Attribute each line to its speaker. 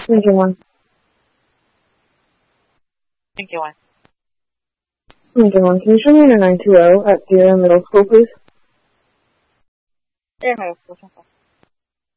Speaker 1: Thank you, one.
Speaker 2: Thank you, one.
Speaker 1: Thank you, one. Can you show me your 920 at Sierra Middle School, please?
Speaker 2: Sierra Middle School.